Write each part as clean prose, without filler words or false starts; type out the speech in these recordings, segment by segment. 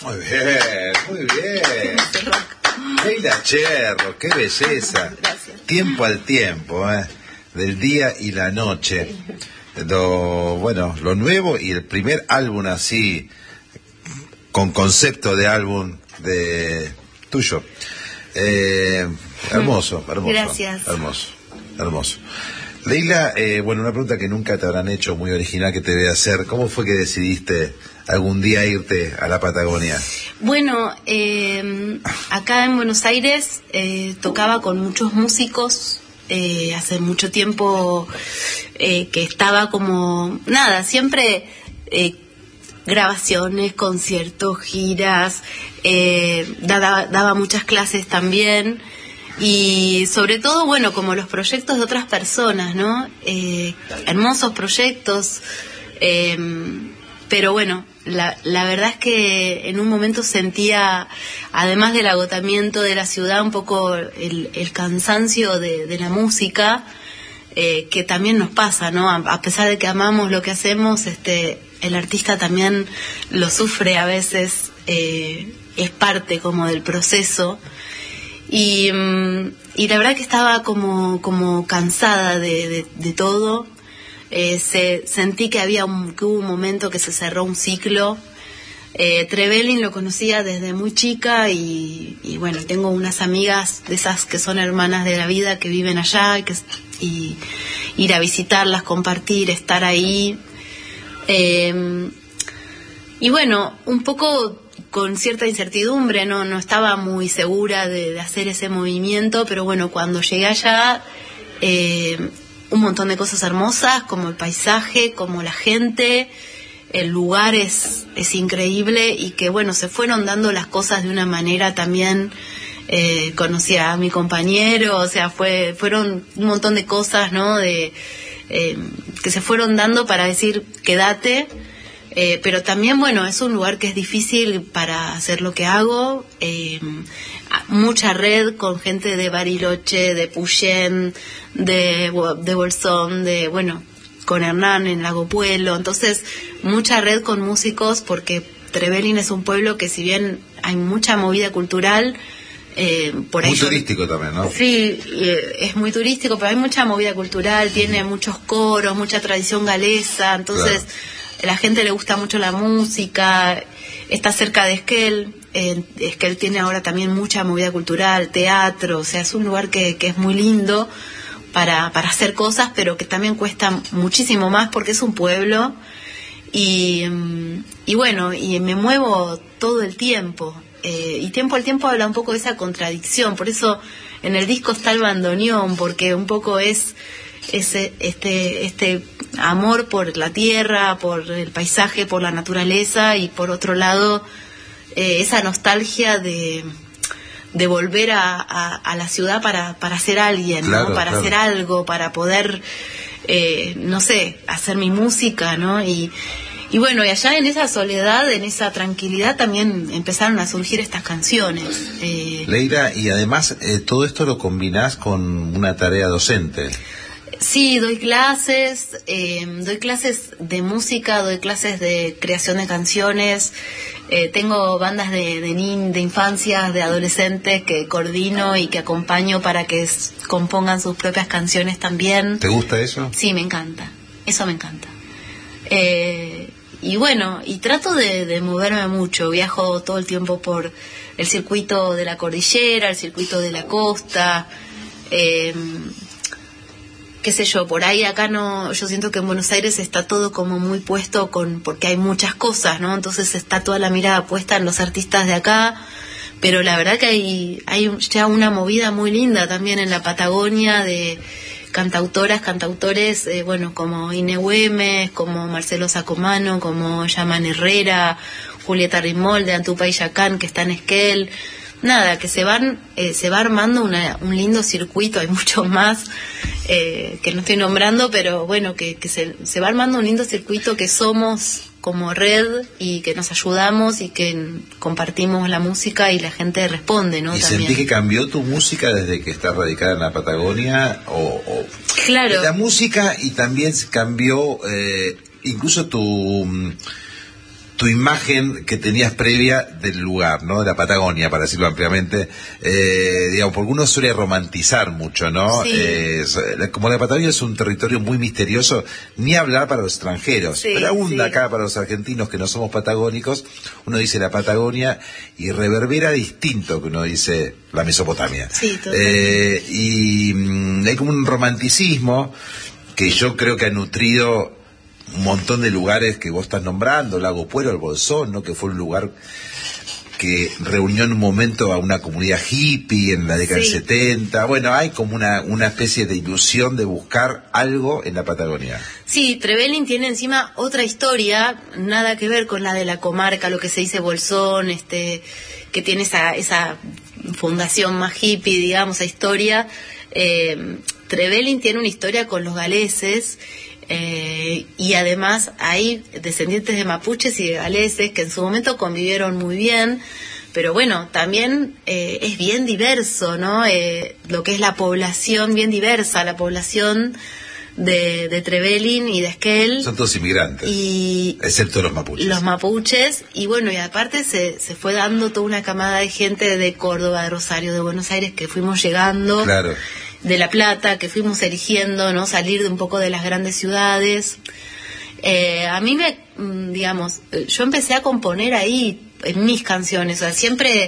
Muy bien, muy bien. Leila Cherro, qué belleza. Gracias. Tiempo al tiempo, del día y la noche. Lo nuevo y el primer álbum así, con concepto de álbum de tuyo. Hermoso. Gracias. Hermoso. Leila, una pregunta que nunca te habrán hecho, muy original, que te voy a hacer. ¿Cómo fue que decidiste algún día irte a la Patagonia? Bueno, acá en Buenos Aires tocaba con muchos músicos. Hace mucho tiempo que estaba como siempre grabaciones, conciertos, giras, daba muchas clases también, y sobre todo como los proyectos de otras personas, ¿no? Hermosos proyectos, pero la verdad es que en un momento sentía, además del agotamiento de la ciudad, un poco el cansancio de la música, que también nos pasa, ¿no? A pesar de que amamos lo que hacemos, el artista también lo sufre a veces, es parte como del proceso. Y la verdad que estaba como cansada de todo. Sentí que hubo un momento que se cerró un ciclo. Trevelin lo conocía desde muy chica y tengo unas amigas de esas que son hermanas de la vida, que viven allá, y ir a visitarlas, compartir, estar ahí, un poco con cierta incertidumbre, no estaba muy segura de hacer ese movimiento, pero cuando llegué allá, un montón de cosas hermosas, como el paisaje, como la gente. El lugar es increíble, y que se fueron dando las cosas de una manera también. Conocí a mi compañero, o sea, fueron un montón de cosas, ¿no? Que se fueron dando para decir quédate, pero también es un lugar que es difícil para hacer lo que hago. Mucha red con gente de Bariloche, de Puyén, de Bolsón, con Hernán en Lago Puelo. Entonces, mucha red con músicos, porque Trevelin es un pueblo que, si bien hay mucha movida cultural, por muy turístico también, ¿no? Sí, es muy turístico, pero hay mucha movida cultural, tiene muchos coros, mucha tradición galesa, entonces la gente le gusta mucho la música. Está cerca de Esquel. Esquel tiene ahora también mucha movida cultural, teatro, o sea, es un lugar que es muy lindo para hacer cosas, pero que también cuesta muchísimo más porque es un pueblo, y me muevo todo el tiempo, y tiempo al tiempo habla un poco de esa contradicción. Por eso en el disco está el bandoneón, porque un poco es este amor por la tierra, por el paisaje, por la naturaleza, y por otro lado esa nostalgia de volver a la ciudad para ser alguien, claro, ¿no? Para hacer algo, para poder, hacer mi música, ¿no? Y allá en esa soledad, en esa tranquilidad, también empezaron a surgir estas canciones. Leila, y además todo esto lo combinás con una tarea docente. Sí, doy clases de música, doy clases de creación de canciones, tengo bandas de infancias, de adolescentes que coordino y que acompaño para que compongan sus propias canciones también. ¿Te gusta eso? Sí, me encanta, eso me encanta. Y trato de moverme mucho, viajo todo el tiempo por el circuito de la cordillera, el circuito de la costa, qué sé yo, por ahí acá no, yo siento que en Buenos Aires está todo como muy puesto porque hay muchas cosas, ¿no? Entonces está toda la mirada puesta en los artistas de acá, pero la verdad que hay ya una movida muy linda también en la Patagonia de cantautoras, cantautores, como Ine Güemes, como Marcelo Sacomano, como Yaman Herrera, Julieta Rimol de Antupay Yacán, que está en Esquel. Nada, que se va armando un lindo circuito. Hay muchos más que no estoy nombrando, pero que se va armando un lindo circuito, que somos como red y que nos ayudamos y que compartimos la música y la gente responde, ¿no? ¿Y también. sentís que cambió tu música desde que estás radicada en la Patagonia? Claro. La música, y también cambió incluso tu imagen que tenías previa del lugar, ¿no? De la Patagonia, para decirlo ampliamente, digamos, porque uno suele romantizar mucho, ¿no? Sí. Como la Patagonia es un territorio muy misterioso, ni hablar para los extranjeros, Sí, pero aún sí. acá para los argentinos que no somos patagónicos, uno dice la Patagonia y reverbera distinto que uno dice la Mesopotamia. Sí, totalmente. Hay como un romanticismo que yo creo que ha nutrido un montón de lugares que vos estás nombrando, Lago Puero, el Bolsón, ¿no? Que fue un lugar que reunió en un momento a una comunidad hippie en la década del 70. Bueno, hay como una especie de ilusión de buscar algo en la Patagonia. Sí, Trevelin tiene encima otra historia, nada que ver con la de la comarca, lo que se dice Bolsón, que tiene esa fundación más hippie, digamos, esa historia. Trevelin tiene una historia con los galeses, y además hay descendientes de mapuches y de galeses que en su momento convivieron muy bien, pero bueno, también es bien diverso, ¿no? Lo que es la población, bien diversa, la población de Trevelin y de Esquel. Son todos inmigrantes, excepto los mapuches. Los mapuches, y bueno, y aparte se fue dando toda una camada de gente de Córdoba, de Rosario, de Buenos Aires, que fuimos llegando. Claro. De La Plata, que fuimos eligiendo, ¿no? Salir de un poco de las grandes ciudades. A mí digamos, yo empecé a componer ahí en mis canciones, o sea, siempre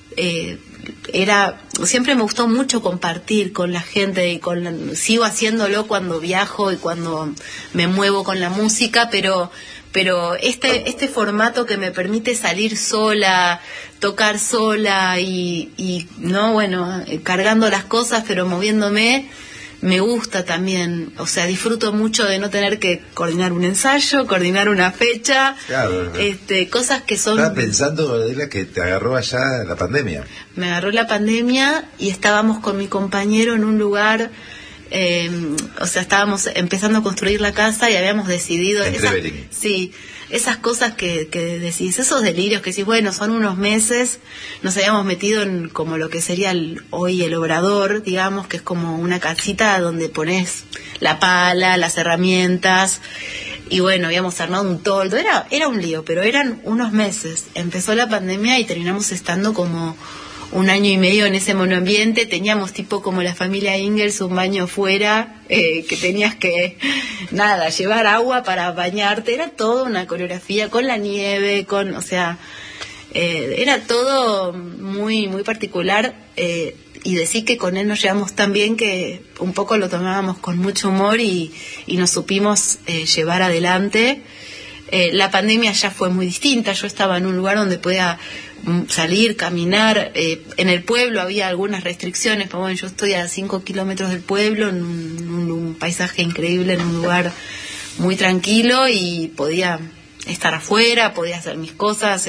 me gustó mucho compartir con la gente y sigo haciéndolo cuando viajo y cuando me muevo con la música, pero este formato que me permite salir sola, tocar sola y no, bueno, cargando las cosas pero moviéndome, me gusta también. O sea, disfruto mucho de no tener que coordinar un ensayo, coordinar una fecha. Claro. Cosas que son... Estaba pensando, Adela, que te agarró allá la pandemia. Me agarró la pandemia y estábamos con mi compañero en un lugar... o sea, estábamos empezando a construir la casa y habíamos decidido... esas cosas que decís, esos delirios que decís, bueno, son unos meses, nos habíamos metido en como lo que sería hoy el obrador, digamos, que es como una casita donde pones la pala, las herramientas, y bueno, habíamos armado un toldo, era un lío, pero eran unos meses. Empezó la pandemia y terminamos estando como 1 año y medio en ese monoambiente. Teníamos tipo como la familia Ingalls, un baño fuera, que tenías que, llevar agua para bañarte. Era toda una coreografía con la nieve, o sea, era todo muy, muy particular, y decir que con él nos llevamos tan bien que un poco lo tomábamos con mucho humor y nos supimos llevar adelante. La pandemia ya fue muy distinta. Yo estaba en un lugar donde podía salir, caminar. En el pueblo había algunas restricciones, pero bueno, yo estoy a 5 kilómetros del pueblo, en un paisaje increíble, en un lugar muy tranquilo, y podía estar afuera, podía hacer mis cosas,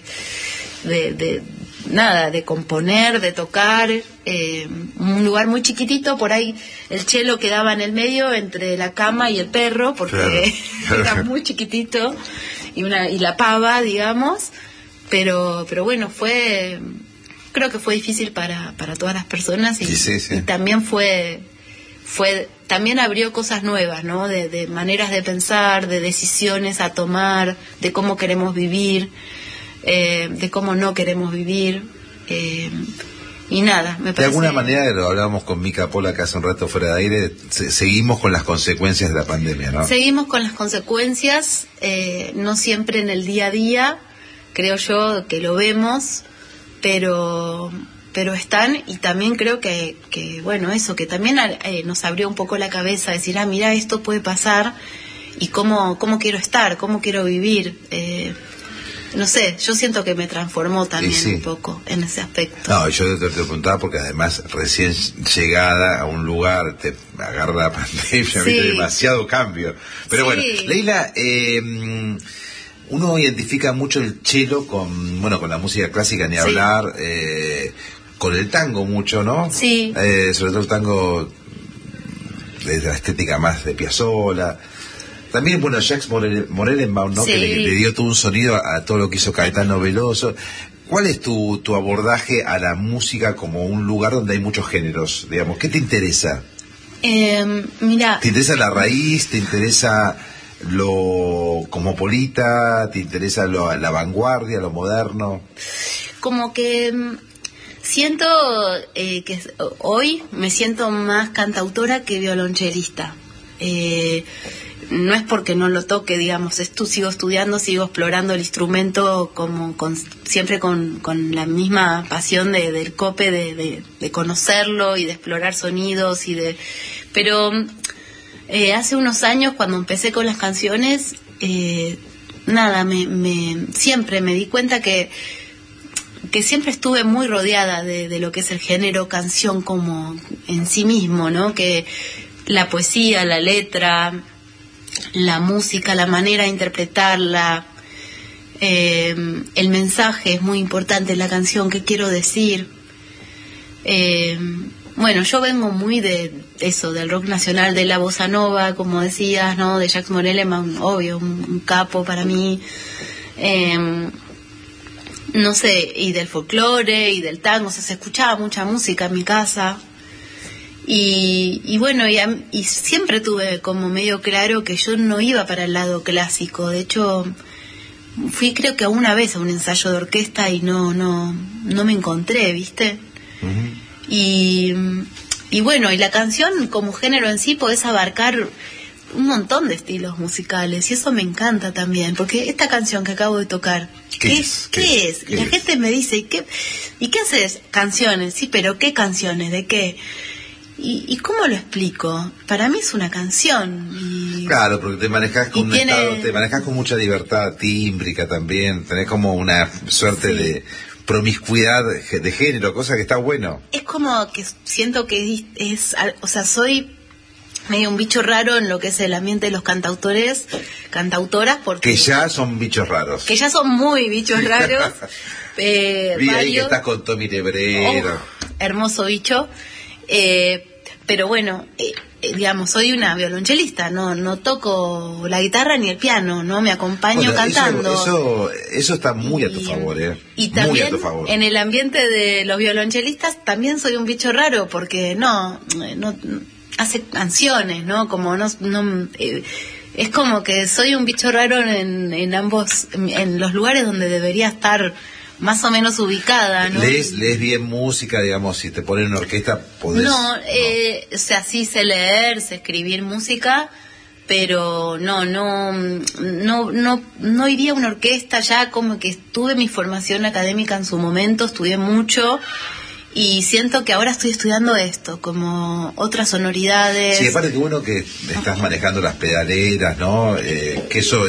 de componer, de tocar. Un lugar muy chiquitito, por ahí el cello quedaba en el medio entre la cama y el perro, porque claro. Era muy chiquitito, y la pava, digamos, pero bueno, creo que fue difícil para todas las personas, y, sí. Y también también abrió cosas nuevas, ¿no? De maneras de pensar, de decisiones a tomar, de cómo queremos vivir, de cómo no queremos vivir, y nada, me parece... De alguna manera, lo hablábamos con Mica Pola acá hace un rato fuera de aire, seguimos con las consecuencias de la pandemia, ¿no? Seguimos con las consecuencias, no siempre en el día a día, creo yo que lo vemos, pero están, y también creo que bueno, eso, que también nos abrió un poco la cabeza, decir, mira, esto puede pasar, y cómo quiero estar, cómo quiero vivir. No sé, yo siento que me transformó también un poco en ese aspecto. No, yo te preguntaba porque además recién llegada a un lugar te agarra la pandemia, demasiado cambio. Pero bueno, Leila, uno identifica mucho el cello con la música clásica, ni hablar, con el tango mucho, ¿no? Sí. Sobre todo el tango de la estética más de Piazzolla. También, Jacques Morelenbaum, ¿no? Que le dio todo un sonido a todo lo que hizo Caetano Veloso. ¿Cuál es tu abordaje a la música como un lugar donde hay muchos géneros? Digamos, ¿qué te interesa? Mira... ¿Te interesa la raíz? ¿Te interesa lo cosmopolita, te interesa la vanguardia, lo moderno. Como que siento que hoy me siento más cantautora que violonchelista. No es porque no lo toque, digamos, sigo estudiando, sigo explorando el instrumento siempre con la misma pasión del cope de conocerlo y de explorar sonidos pero hace unos años cuando empecé con las canciones, siempre me di cuenta que siempre estuve muy rodeada de lo que es el género canción como en sí mismo, ¿no? Que la poesía, la letra, la música, la manera de interpretarla, el mensaje es muy importante en la canción, qué quiero decir. Bueno, yo vengo muy de eso, del rock nacional, de la bossa nova, como decías, ¿no? De Jacques Morel-Leman, obvio, un capo para mí. No sé, y del folclore y del tango, o sea, se escuchaba mucha música en mi casa. Y bueno, y siempre tuve como medio claro que yo no iba para el lado clásico. De hecho, fui creo que una vez a un ensayo de orquesta y no me encontré, ¿viste? Uh-huh. Y bueno, y la canción como género en sí podés abarcar un montón de estilos musicales y eso me encanta también, porque esta canción que acabo de tocar, ¿qué es? La gente me dice, ¿y qué haces? Canciones, sí, pero ¿qué canciones? ¿De qué? ¿Y cómo lo explico? Para mí es una canción. Claro, porque te manejas con te manejas con mucha libertad tímbrica también, tenés como una suerte de promiscuidad de género, cosa que está bueno. Es como que siento que o sea, soy medio un bicho raro en lo que es el ambiente de los cantautores, cantautoras, porque que ya son bichos raros. Que ya son muy bichos raros. Vi ahí que estás con Tommy Lebrero. Hermoso bicho. Pero bueno, digamos, soy una violonchelista, no toco la guitarra ni el piano, no me acompaño cantando. Eso está muy a tu favor, Y también muy a tu favor. En el ambiente de los violonchelistas también soy un bicho raro porque no hace canciones, ¿no? Como es como que soy un bicho raro en ambos, en los lugares donde debería estar más o menos ubicada, ¿no? ¿Lees bien música, digamos, si te ponen una orquesta podés? No, o sea, sí sé leer, sé escribir música, pero no iría a una orquesta. Ya como que tuve mi formación académica en su momento, estudié mucho y siento que ahora estoy estudiando esto, como otras sonoridades. Sí, aparte que bueno que estás manejando las pedaleras, ¿no? Que eso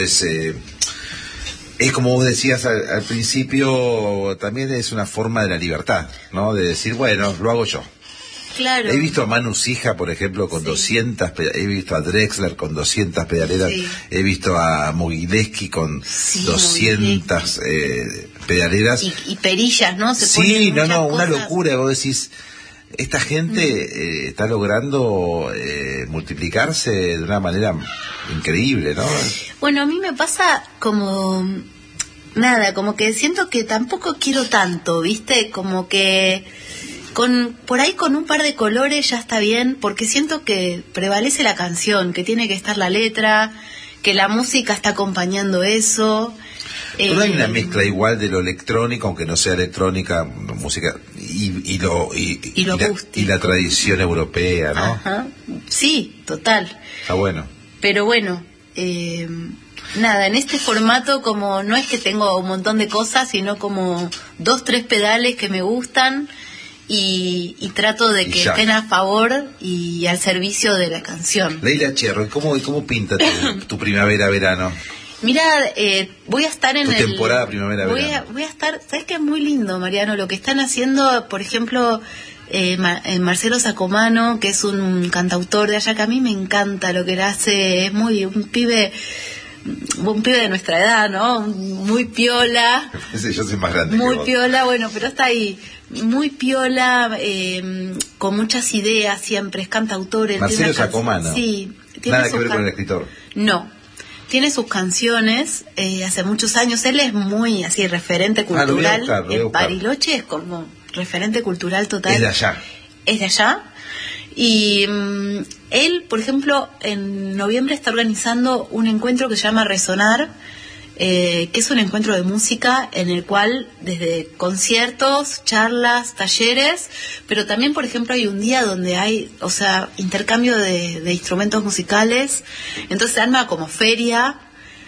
es como vos decías al principio, también es una forma de la libertad, ¿no? De decir, bueno, lo hago yo. Claro. He visto a Manu Sija, por ejemplo, con 200, he visto a Drexler con 200 pedaleras, he visto a Mogileski con 200 pedaleras. Y perillas, ¿no? Una locura. Vos decís, esta gente está logrando multiplicarse de una manera increíble, ¿no? Bueno, a mí me pasa como que siento que tampoco quiero tanto, ¿viste? Como que por ahí con un par de colores ya está bien, porque siento que prevalece la canción, que tiene que estar la letra, que la música está acompañando eso. Pero hay una mezcla igual de lo electrónico, aunque no sea electrónica, música y la tradición europea, ¿no? Ajá. Sí, total. Está bueno. Pero bueno, nada, en este formato como no es que tengo un montón de cosas, sino como 2-3 pedales que me gustan y trato de que estén a favor y al servicio de la canción. Leila Cherro, ¿cómo pinta tu primavera-verano? Mira, voy a estar en temporada primavera-verano. Voy a estar, ¿sabes qué es muy lindo, Mariano? Lo que están haciendo, por ejemplo, Marcelo Sacomano, que es un cantautor de allá, que a mí me encanta lo que él hace, es un pibe de nuestra edad, ¿no? Muy piola. Sí, yo soy más grande. Muy piola, bueno, pero está ahí. Muy piola, con muchas ideas siempre, es cantautor. Marcelo Sacomano. Sí. Nada que ver con el escritor. No. Tiene sus canciones, hace muchos años. Él es muy así referente cultural. Lo voy a buscar. Bariloche es como referente cultural total. Es de allá. Es de allá. Y él, por ejemplo, en noviembre está organizando un encuentro que se llama Resonar, que es un encuentro de música en el cual desde conciertos, charlas, talleres, pero también, por ejemplo, hay un día donde hay, o sea, intercambio de instrumentos musicales, entonces se arma como feria,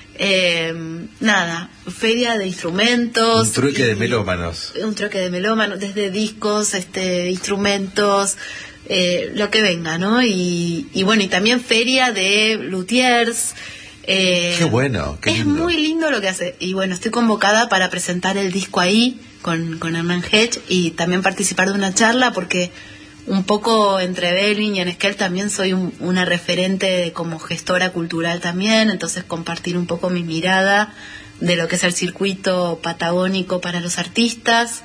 feria de instrumentos. Un trueque de melómanos. Un trueque de melómanos, desde discos, instrumentos, lo que venga, ¿no? Y bueno, y también feria de luthiers. Qué bueno, qué lindo. Es muy lindo lo que hace. Y bueno, estoy convocada para presentar el disco ahí con Hernán Hedge y también participar de una charla, porque un poco entre Belin y en Esquel también soy una referente como gestora cultural también, entonces compartir un poco mi mirada de lo que es el circuito patagónico para los artistas.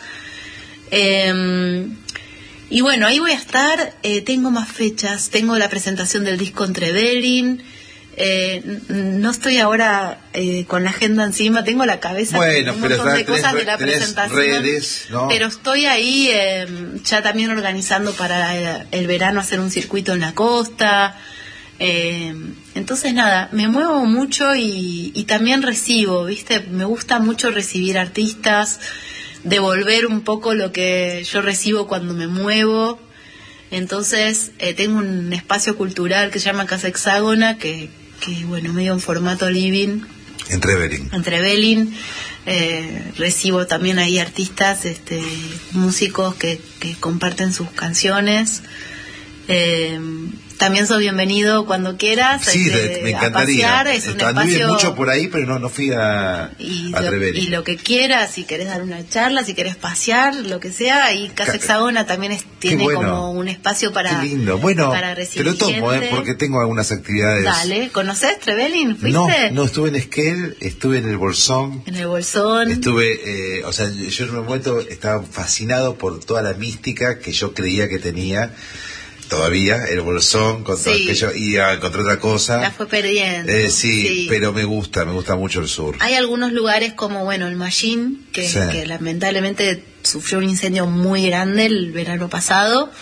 Y bueno, ahí voy a estar, tengo más fechas, tengo la presentación del disco entre Belin. No estoy ahora con la agenda encima, tengo la cabeza bueno, un montón de cosas de la presentación, redes, ¿no? Pero estoy ahí ya también organizando para el verano hacer un circuito en la costa, entonces nada, me muevo mucho y también recibo, ¿viste? Me gusta mucho recibir artistas, devolver un poco lo que yo recibo cuando me muevo. Entonces tengo un espacio cultural que se llama Casa Hexágona, que bueno, medio en formato living. Entre Belin. Recibo también ahí artistas, músicos que comparten sus canciones. También sos bienvenido cuando quieras. Sí, me encantaría. A pasear, es un espacio mucho por ahí, pero no fui a Trevelin. Y lo que quieras, si querés dar una charla, si querés pasear, lo que sea. Y Casa Hexágona también tiene como un espacio para, qué lindo. Bueno, para recibir te lo tomo, gente. Porque tengo algunas actividades. Dale, ¿conocés Trevelin? ¿Fuiste? No estuve en Esquel, estuve en el Bolsón. Estuve, yo en un momento estaba fascinado por toda la mística que yo creía que tenía. Todavía, el Bolsón, con todo aquello, y encontré otra cosa. La fue perdiendo. Sí, pero me gusta mucho el sur. Hay algunos lugares como, el Mallín, que lamentablemente sufrió un incendio muy grande el verano pasado.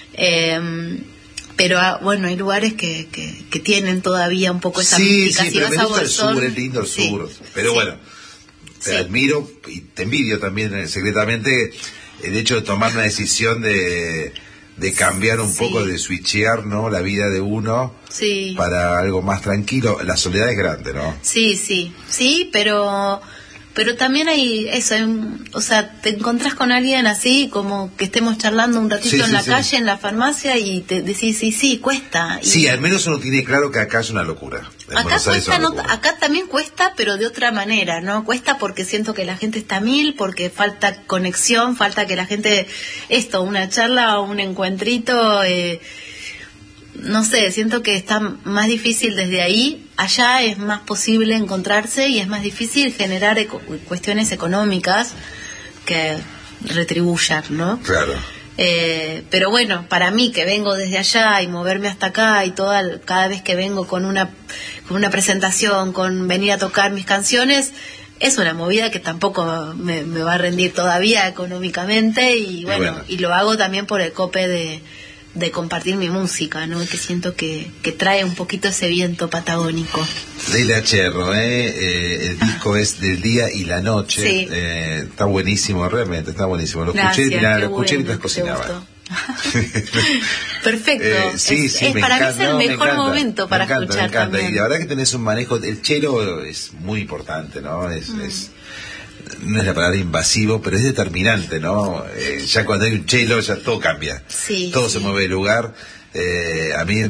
Pero hay lugares que tienen todavía un poco esa mística. Sí, pero me gusta el sur, es lindo el sur. Pero bueno, te admiro y te envidio también secretamente el hecho de tomar una decisión de cambiar un poco, de switchear, ¿no? La vida de uno para algo más tranquilo. La soledad es grande, ¿no? Sí, pero también hay eso, te encontrás con alguien así, como que estemos charlando un ratito en la calle, en la farmacia, y te decís, sí, cuesta. Sí, al menos uno tiene claro que acá es una locura. Acá también cuesta, pero de otra manera, ¿no? Cuesta porque siento que la gente está a mil, porque falta conexión, falta que la gente, una charla o un encuentrito, no sé, siento que está más difícil desde ahí. Allá es más posible encontrarse y es más difícil generar cuestiones económicas que retribuyan, ¿no? Claro. Pero bueno, para mí que vengo desde allá y moverme hasta acá y cada vez que vengo con una presentación, con venir a tocar mis canciones, es una movida que tampoco me va a rendir todavía económicamente y bueno, y lo hago también por el cope de compartir mi música, ¿no? Que siento que trae un poquito ese viento patagónico. Leila Cherro, el disco es del día y la noche. Sí. Está buenísimo, realmente está buenísimo. Lo Gracias, escuché mientras cocinaba. Perfecto. Para mí es el mejor momento para escuchar. Me encanta. También. Y la verdad que tenés un manejo, el cello es muy importante, ¿no? No es la palabra invasivo, pero es determinante, ¿no? Ya cuando hay un cello ya todo cambia, todo se mueve de lugar. A mí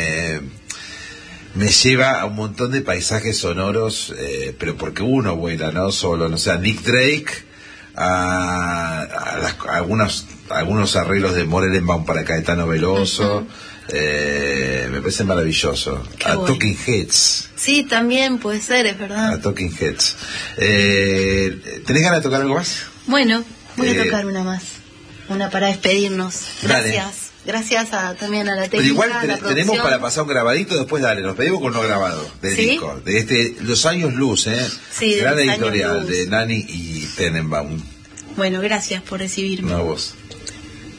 me lleva a un montón de paisajes sonoros, pero porque uno vuela, no solo, no sé, Nick Drake, a algunos arreglos de Morelenbaum para Caetano Veloso. Me parece maravilloso. Talking Heads. Sí, también puede ser, es verdad. A Talking Heads. ¿Tenés ganas de tocar algo más? Bueno, voy a tocar una más. Una para despedirnos. Gracias. Dale. Gracias también a la técnica. Pero igual tenemos para pasar un grabadito, después nos pedimos con uno grabado del disco. De Los Años Luz, gran editorial de Nani y Tenenbaum. Bueno, gracias por recibirme. No, a vos.